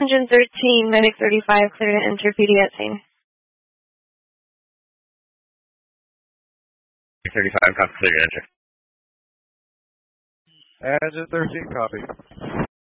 13, Medic 35, clear to enter PD at scene. 35, copy, clear to enter. Engine 13, copy.